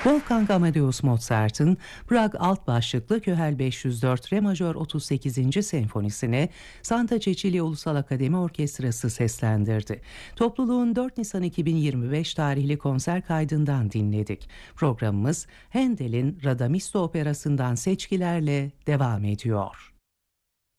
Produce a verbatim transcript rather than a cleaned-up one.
Wolfgang Amadeus Mozart'ın Prag alt başlıklı Köhel beş yüz dört Re majör otuz sekizinci senfonisini Santa Cecilia Ulusal Akademi Orkestrası seslendirdi. Topluluğun dört Nisan iki bin yirmi beş tarihli konser kaydından dinledik. Programımız Handel'in Radamisto Operası'ndan seçkilerle devam ediyor.